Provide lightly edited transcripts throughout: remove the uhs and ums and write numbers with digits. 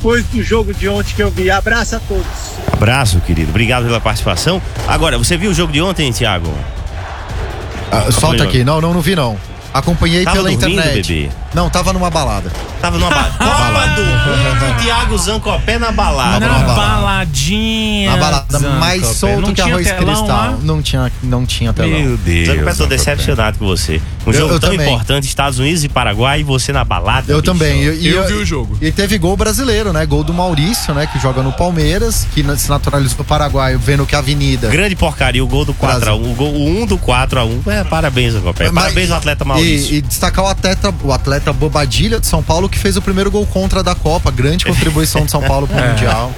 depois do jogo de ontem que eu vi. Abraço a todos. Abraço, querido. Obrigado pela participação. Agora, você viu o jogo de ontem, Thiago? Solta aqui. Não vi não. Acompanhei tava pela dormindo, internet. Bebê? Não, tava numa balada. Tava numa balada. Copa do Mundo, Thiago Zancopé na balada. Na baladinha. Na balada mais solto que arroz cristal. Não tinha telão. Meu Deus. Zancopé, tô decepcionado com você. Um jogo tão também. importante, Estados Unidos e Paraguai, e você na balada. Eu também. Eu vi o jogo. E teve gol brasileiro, né? Gol do Maurício, né? Que joga no Palmeiras, que se naturalizou no Paraguai, vendo que a Avenida. Grande porcaria, o gol do 4x1. O 1 do 4x1. Parabéns, Zancopé. Parabéns ao atleta Maurício. E destacar o atleta Bobadilha de São Paulo, que fez o primeiro gol contra da Copa. Grande contribuição de São Paulo pro Mundial.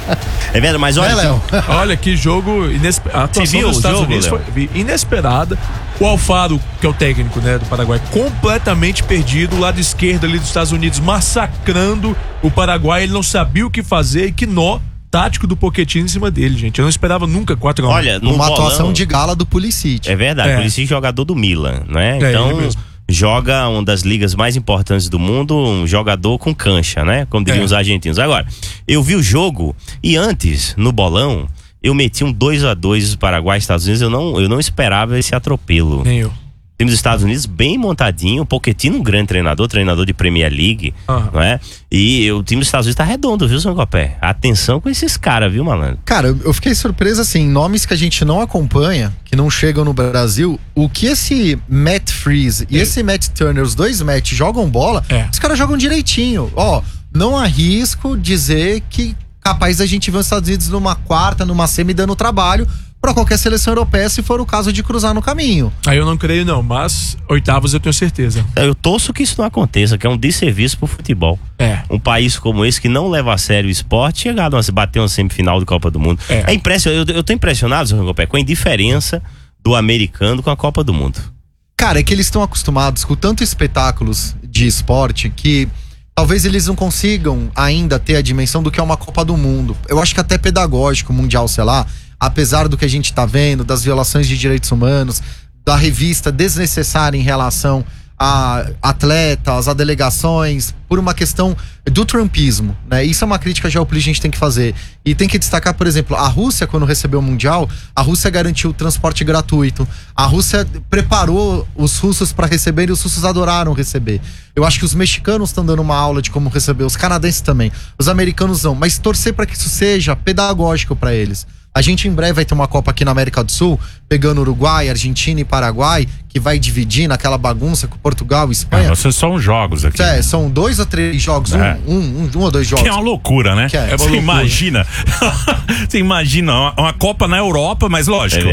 É verdade, mas olha, Léo. Olha que jogo inesperado. A atuação dos Estados Unidos foi inesperada. O Alfaro, que é o técnico, né, do Paraguai, completamente perdido. O lado esquerdo ali dos Estados Unidos massacrando o Paraguai. Ele não sabia o que fazer. E que nó tático do Pochettino em cima dele, gente. Eu não esperava nunca 4x1. Olha, uma atuação de gala do Pulisic. É verdade, Pulisic jogador do Milan, né? Então joga uma das ligas mais importantes do mundo, um jogador com cancha, né? Como diriam os argentinos. Agora, eu vi o jogo e antes, no bolão, eu meti um 2x2 Paraguai e Estados Unidos. Eu não esperava esse atropelo. Nem eu. O time dos Estados Unidos bem montadinho, o Pochettino um grande treinador de Premier League, não é? E o time dos Estados Unidos tá redondo, viu, Zancopé? Atenção com esses caras, viu, malandro? Cara, eu fiquei surpreso, assim, nomes que a gente não acompanha, que não chegam no Brasil, o que esse Matt Freese e esse Matt Turner, os dois Matt, jogam bola, os caras jogam direitinho. Ó, não arrisco dizer que capaz da gente ver os Estados Unidos numa quarta, numa semi dando trabalho para qualquer seleção europeia, se for o caso de cruzar no caminho. Aí eu não creio não, mas oitavos eu tenho certeza. Eu torço que isso não aconteça, que é um desserviço pro futebol. Um país como esse que não leva a sério o esporte, chegar a bater uma semifinal de Copa do Mundo. É impressionante, eu tô impressionado, Zancopé, com a indiferença do americano com a Copa do Mundo. Cara, é que eles estão acostumados com tantos espetáculos de esporte que talvez eles não consigam ainda ter a dimensão do que é uma Copa do Mundo. Eu acho que até pedagógico, mundial, sei lá, apesar do que a gente tá vendo, das violações de direitos humanos, da revista desnecessária em relação a atletas, a delegações, por uma questão do trumpismo, né? Isso é uma crítica geopolítica que a gente tem que fazer. E tem que destacar, por exemplo, a Rússia, quando recebeu o Mundial, a Rússia garantiu o transporte gratuito. A Rússia preparou os russos para receber e os russos adoraram receber. Eu acho que os mexicanos estão dando uma aula de como receber, os canadenses também. Os americanos não, mas torcer para que isso seja pedagógico para eles. A gente em breve vai ter uma Copa aqui na América do Sul, pegando Uruguai, Argentina e Paraguai, que vai dividir naquela bagunça com Portugal e Espanha. Não, são jogos aqui. São 2 ou 3 jogos, um ou 2 jogos. Que é uma loucura, né? Você imagina. Você imagina uma Copa na Europa, mas lógico,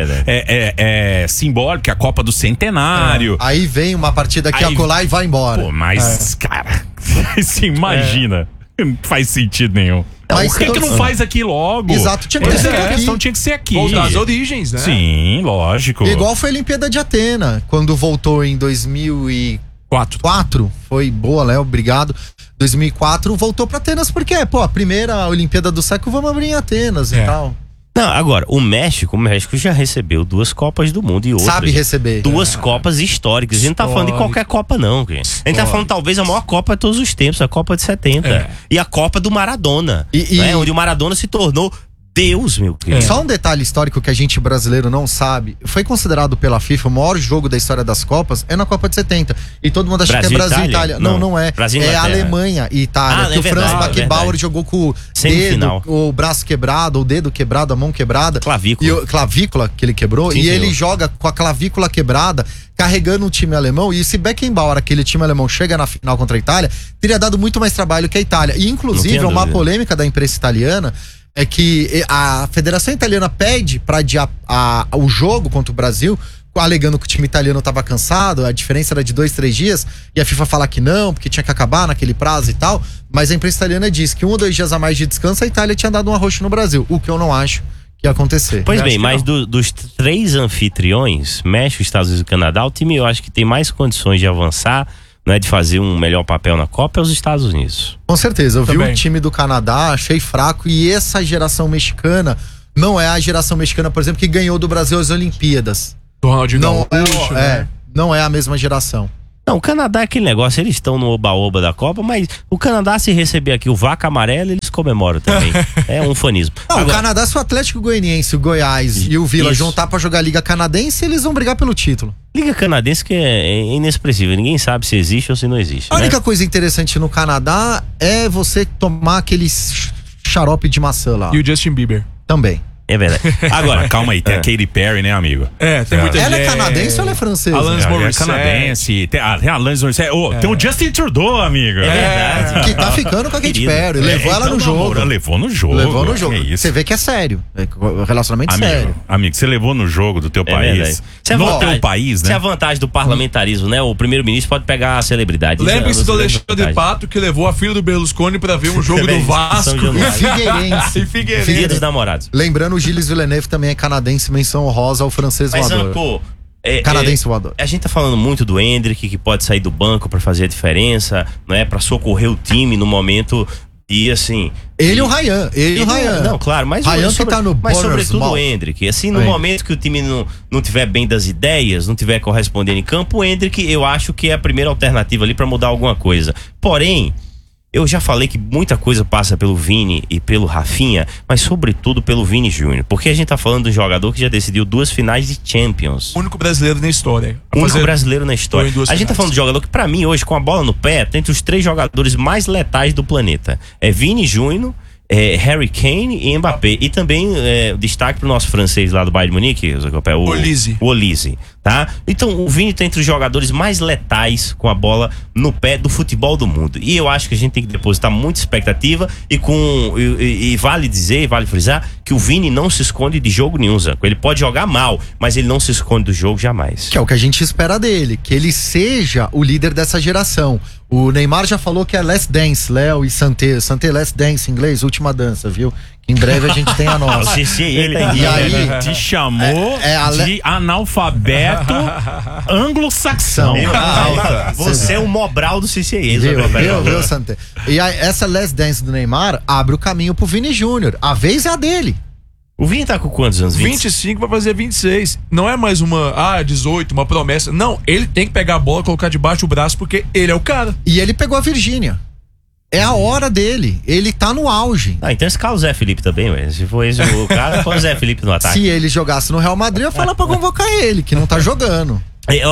é simbólica, a Copa do Centenário. Aí vem uma partida aqui a colar e vai embora. Pô, mas, cara, você imagina. Não faz sentido nenhum. Mas por que não faz aqui logo? Exato, tinha que ser aqui. Então tinha que ser aqui. Voltar às origens, né? Sim, lógico. Igual foi a Olimpíada de Atena, quando voltou em 2004. Foi boa, Léo, obrigado. 2004 voltou pra Atenas, porque, a primeira Olimpíada do século, vamos abrir em Atenas e tal. Não, agora, o México já recebeu 2 Copas do Mundo e outras. Sabe receber. 2 Copas históricas. A gente não tá falando de qualquer Copa, não. A gente tá falando, talvez, a maior Copa de todos os tempos, a Copa de 70. E a Copa do Maradona. Né? Onde o Maradona se tornou Deus, meu querido. Só um detalhe histórico que a gente brasileiro não sabe. Foi considerado pela FIFA o maior jogo da história das Copas, é na Copa de 70. E todo mundo acha que é Brasil e Itália. Não é. Brasil, é Alemanha e Itália. Que o Franz Beckenbauer jogou com o dedo, o braço quebrado, o dedo quebrado, a mão quebrada. Clavícula que ele quebrou. Sim, e ele joga com a clavícula quebrada, carregando o time alemão. E se Beckenbauer, aquele time alemão, chega na final contra a Itália, teria dado muito mais trabalho que a Itália. E inclusive, uma polêmica da imprensa italiana é que a Federação Italiana pede para adiar o jogo contra o Brasil, alegando que o time italiano estava cansado, a diferença era de 2-3 dias, e a FIFA fala que não, porque tinha que acabar naquele prazo e tal, mas a imprensa italiana diz que 1 ou 2 dias a mais de descanso, a Itália tinha dado um arroxo no Brasil, o que eu não acho que ia acontecer. Pois bem, mas dos 3 anfitriões, México, Estados Unidos e Canadá, o time eu acho que tem mais condições de avançar, não é, de fazer um melhor papel na Copa, é os Estados Unidos. Com certeza, eu vi o time do Canadá, achei fraco, e essa geração mexicana não é a geração mexicana, por exemplo, que ganhou do Brasil as Olimpíadas. Não é a mesma geração. Não, o Canadá é aquele negócio, eles estão no oba-oba da Copa, mas o Canadá, se receber aqui o Vaca Amarela, eles comemoram também. É um fanismo. Não, agora, o Canadá, se o Atlético Goianiense, o Goiás e o Vila juntar pra jogar a Liga Canadense, eles vão brigar pelo título. Liga Canadense que é inexpressível, ninguém sabe se existe ou se não existe. A única coisa interessante no Canadá é você tomar aquele xarope de maçã lá. E o Justin Bieber. Também. É verdade. Agora, calma aí, tem a Katy Perry, né, amigo? Tem muita gente. Ela é canadense ou ela é francesa? Alanis Morissette. É canadense. Tem a Alanis Morissette. Tem o Justin Trudeau, amigo. É verdade. Que tá ficando com a Katy Perry. Levou ela no jogo. Levou no jogo. Levou no jogo. Você vê que é sério. Relacionamento sério. Amigo, você levou no jogo do teu país. No teu país, né? Essa é a vantagem do parlamentarismo, né? O primeiro-ministro pode pegar a celebridade. Lembre-se do Alexandre Pato, que levou a filha do Berlusconi pra ver um jogo do Vasco. E Figueirense. Dia dos Namorados. Lembrando, o Gilles Villeneuve também é canadense, menção honrosa ao francês voador. Pô, canadense voador. A gente tá falando muito do Endrick, que pode sair do banco pra fazer a diferença, não é? Pra socorrer o time no momento. E assim. Ele e o Ryan. Não, claro, mas Ryan que tá no mas sobretudo o Endrick. Assim, no momento que o time não tiver bem das ideias, não tiver correspondendo em campo, o Endrick eu acho que é a primeira alternativa ali pra mudar alguma coisa. Porém, eu já falei que muita coisa passa pelo Vini e pelo Rafinha, mas sobretudo pelo Vini Júnior. Porque a gente tá falando de um jogador que já decidiu 2 finais de Champions. O único brasileiro na história. Brasileiro na história. A gente tá falando de jogador que, pra mim, hoje, com a bola no pé, tá entre os 3 jogadores mais letais do planeta. É Vini Júnior, Harry Kane e Mbappé. E também destaque pro nosso francês lá do Bayern de Munique, o Olise. Tá? Então o Vini tá entre os jogadores mais letais com a bola no pé do futebol do mundo. E eu acho que a gente tem que depositar muita expectativa e vale dizer, vale frisar que o Vini não se esconde de jogo nenhum, Zanco. Ele pode jogar mal, mas ele não se esconde do jogo jamais. Que é o que a gente espera dele, que ele seja o líder dessa geração. O Neymar já falou que é Last Dance, Léo e Santé Last Dance em inglês, última dança, viu? Em breve a gente tem a nossa. Ele e aí te chamou de analfabeto anglo-saxão. Você é o Mobral do CCE. Viu, Santé? E aí, essa Last Dance do Neymar abre o caminho pro Vini Júnior. A vez é a dele. O Vini tá com quantos anos? 25 vai fazer 26. Não é mais 18, uma promessa. Não, ele tem que pegar a bola, colocar debaixo do braço, porque ele é o cara. E ele pegou a Virgínia. É a hora dele. Ele tá no auge. Então escala o Zé Felipe também, ué. Se for esse o cara, põe o Zé Felipe no ataque. Se ele jogasse no Real Madrid, eu ia falar pra convocar ele, que não tá jogando.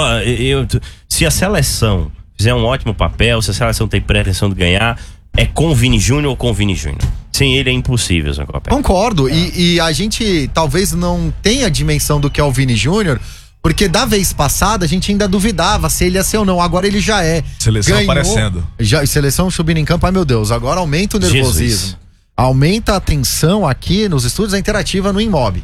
Se a seleção fizer um ótimo papel, se a seleção tem pretensão de ganhar, é com o Vini Júnior ou com o Vini Júnior. Sem ele é impossível, Zé Copa. Concordo. E a gente talvez não tenha a dimensão do que é o Vini Júnior, porque da vez passada a gente ainda duvidava se ele ia ser ou não. Agora ele já é. Seleção aparecendo. Seleção subindo em campo, ai meu Deus. Agora aumenta o nervosismo. Jesus. Aumenta a tensão aqui nos estúdios da Interativa no Imob.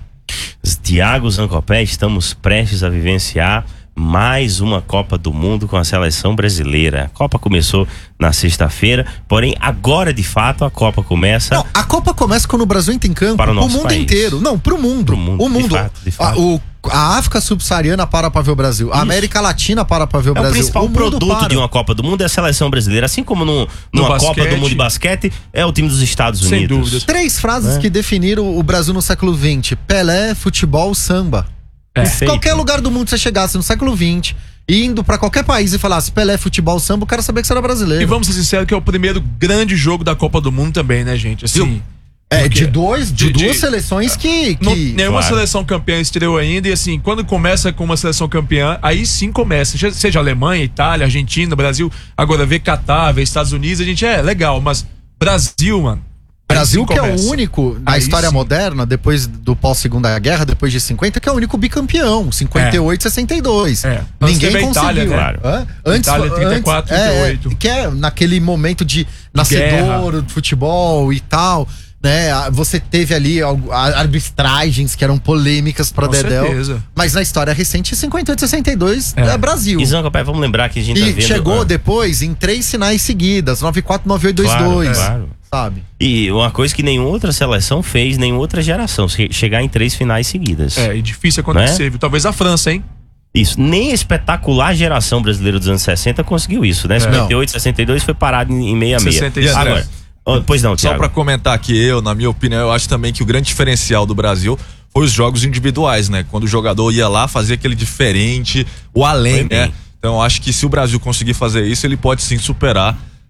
Thiago Zancopé, estamos prestes a vivenciar mais uma Copa do Mundo com a seleção brasileira. A Copa começou na sexta-feira, porém agora de fato a Copa começa. Não, a Copa começa quando o Brasil entra em campo para o nosso mundo país. Inteiro. Não, pro mundo. O mundo. De fato. A África subsaariana para ver o Brasil. A América Latina para ver o Brasil. O principal produto de uma Copa do Mundo é a seleção brasileira. Assim como numa Copa do Mundo de basquete, é o time dos Estados Unidos. Sem dúvida. 3 frases que definiram o Brasil no século XX: Pelé, futebol, samba. Se qualquer lugar do mundo você chegasse no século XX, indo pra qualquer país e falasse Pelé, futebol, samba, o cara sabia que você era brasileiro. E vamos ser sinceros que é o primeiro grande jogo da Copa do Mundo também, né, gente? Assim, de duas seleções que nenhuma seleção campeã estreou ainda. E assim, quando começa com uma seleção campeã, aí sim começa. Seja Alemanha, Itália, Argentina, Brasil. Agora ver Catar, ver Estados Unidos, a gente legal, mas Brasil, mano. Brasil que é o único na história moderna, depois do pós-segunda guerra, depois de 50, que é o único bicampeão, 58, 62. Ninguém conseguiu. Itália, claro. Antes, Itália 34, 38. Que é naquele momento de nascedor do futebol e tal, né? Você teve ali arbitragens que eram polêmicas pra Dedéu. Certeza. Mas na história recente, 58, 62 é Brasil. E Zanca, vamos lembrar que a gente tá vendo... chegou depois em 3 finais seguidas, 94, 98, 22. Claro. Sabe? E uma coisa que nenhuma outra seleção fez, nenhuma outra geração, chegar em 3 finais seguidas. E difícil acontecer, viu? Talvez a França, hein? Isso, nem a espetacular geração brasileira dos anos 60 conseguiu isso, né? 58, 62 foi parado em 66. Agora, pois não, Thiago. Só pra comentar aqui, na minha opinião, eu acho também que o grande diferencial do Brasil foi os jogos individuais, né? Quando o jogador ia lá fazer aquele diferente, o além, né? Então eu acho que se o Brasil conseguir fazer isso, ele pode sim superar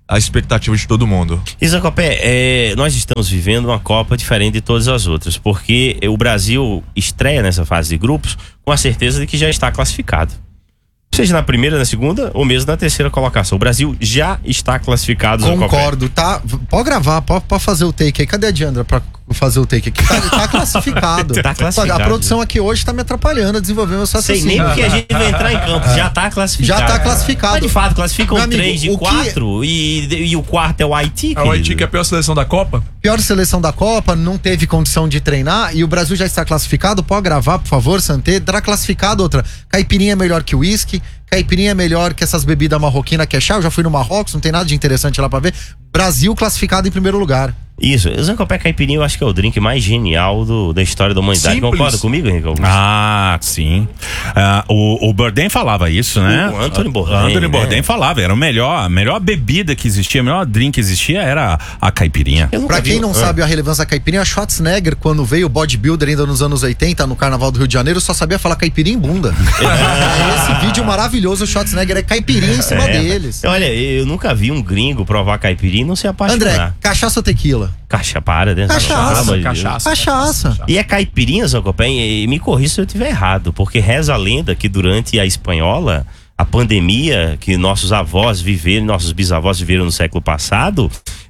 a expectativa de todo mundo. E Zancopé, nós estamos vivendo uma Copa diferente de todas as outras, porque o Brasil estreia nessa fase de grupos com a certeza de que já está classificado. Seja na primeira, na segunda ou mesmo na terceira colocação. O Brasil já está classificado. Concordo, tá? Pode gravar, pode fazer o take aí. Cadê a Diandra pra fazer o take aqui? Tá classificado. Tá classificado. A produção aqui hoje tá me atrapalhando a desenvolver meu raciocínio. Sei nem porque a gente vai entrar em campo. Já tá classificado. Já tá classificado. Mas de fato, classificam Meu amigo, 3 de 4 e o quarto é o Haiti. O Haiti, que é a pior seleção da Copa? Pior seleção da Copa, não teve condição de treinar e o Brasil já está classificado. Pode gravar, por favor, Santé. Tá classificado outra. Caipirinha é melhor que uísque. Caipirinha é melhor que essas bebidas marroquinas que é chá. Eu já fui no Marrocos, não tem nada de interessante lá pra ver. Brasil classificado em primeiro lugar. Isso, o Zancopé Caipirinha eu acho que é o drink mais genial da história da humanidade. Simples. Concorda comigo, Henrique Augusto? Ah, sim. O Bourdain falava isso, né? O Anthony Bourdain falava, era a melhor bebida que existia, o melhor drink que existia era a caipirinha. Pra quem não sabe a relevância da caipirinha, Schwarzenegger, quando veio bodybuilder ainda nos anos 80, no Carnaval do Rio de Janeiro, só sabia falar caipirinha em bunda. Esse vídeo maravilhoso, o Schwarzenegger é caipirinha em cima deles. Olha, eu nunca vi um gringo provar caipirinha e não se apaixonar. André, cachaça ou tequila? Para, né? Cachaça. E é caipirinha, Zancopé, e me corrija se eu estiver errado, porque reza a lenda que durante a espanhola, a pandemia que nossos avós viveram, nossos bisavós viveram no século passado,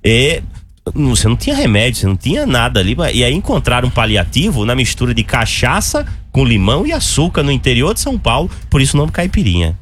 você não tinha remédio, você não tinha nada ali, e aí encontraram um paliativo na mistura de cachaça com limão e açúcar no interior de São Paulo, por isso o nome caipirinha.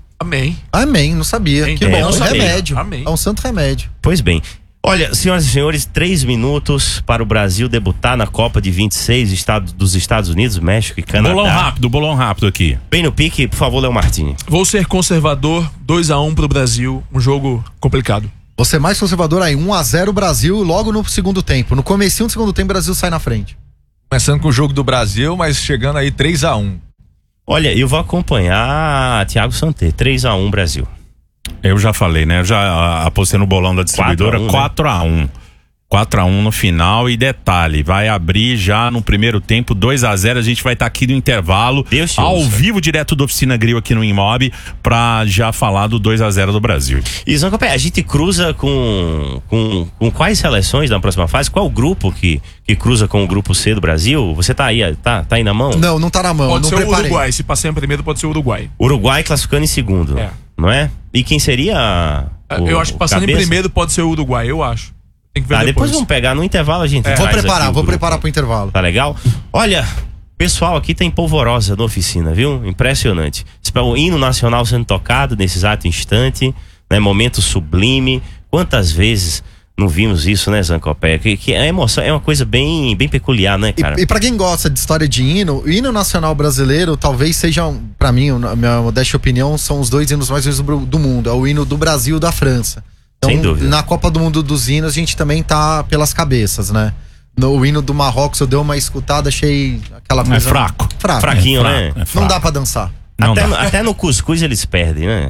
Amém, não sabia. Que bom, é um remédio. Amém. É um santo remédio. Pois bem. Olha, senhoras e senhores, 3 minutos para o Brasil debutar na Copa de 26 dos Estados Unidos, México e Canadá. Bolão rápido aqui. Bem no pique, por favor, Léo Martini. Vou ser conservador, 2-1 pro Brasil, um jogo complicado. Você mais conservador aí, 1-0 Brasil logo no segundo tempo. No comecinho do segundo tempo, o Brasil sai na frente. Começando com o jogo do Brasil, mas chegando aí 3-1. Olha, eu vou acompanhar Thiago Santé, 3-1 Brasil. Eu já falei, né? Eu já apostei no bolão da distribuidora 4-1. 4-1 no final e detalhe, vai abrir já no primeiro tempo 2-0, a gente vai estar aqui no intervalo, ao vivo, direto da Oficina Grill aqui no Imob, pra já falar do 2-0 do Brasil. E Zancopé, a gente cruza com quais seleções na próxima fase? Qual é o grupo que cruza com o grupo C do Brasil? Você tá aí, tá aí na mão? Não tá na mão, pode não ser preparei. o Uruguai, se passar em primeiro pode ser o Uruguai. Uruguai classificando em segundo, não é? E quem seria eu acho que passando em primeiro pode ser o Uruguai, eu acho. Tem que ver depois vamos pegar no intervalo, a gente vou preparar pro intervalo. Tá legal? Olha, pessoal aqui tem polvorosa na oficina, viu? Impressionante. O hino nacional sendo tocado nesse exato instante, né? Momento sublime. Quantas vezes não vimos isso, né, Zancopé? Que a emoção é uma coisa bem peculiar, né, cara? E pra quem gosta de história de hino, o hino nacional brasileiro talvez seja, pra mim, a minha modesta opinião, são os 2 hinos mais lindos do mundo. É o hino do Brasil e da França. Então, sem dúvida. Na Copa do Mundo dos hinos, a gente também tá pelas cabeças, né? No hino do Marrocos, eu dei uma escutada, achei aquela coisa... Fraquinho, né? Não dá pra dançar. Até no cuscuz eles perdem, né?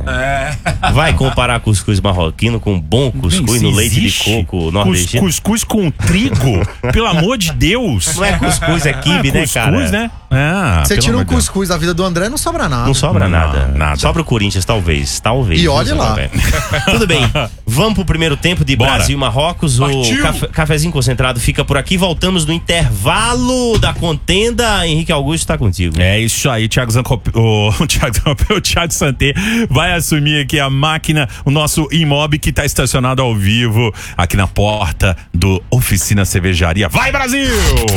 Vai comparar cuscuz marroquino com bom cuscuz no leite de coco nordestino? Cuscuz com trigo? Pelo amor de Deus! Não é cuscuz, é quibe, né, cara? Cuscuz, né? Você tira um cuscuz da vida do André, não sobra nada. Não sobra nada. Sobra o Corinthians, talvez. E olha lá. Tudo bem. Vamos pro primeiro tempo de Brasil e Marrocos. Partiu. O cafezinho concentrado fica por aqui. Voltamos no intervalo da contenda. Henrique Augusto tá contigo. É isso aí, Thiago Zancopé. O Thiago Santé vai assumir aqui a máquina, o nosso Imob que tá estacionado ao vivo aqui na porta do Oficina Cervejaria. Vai, Brasil!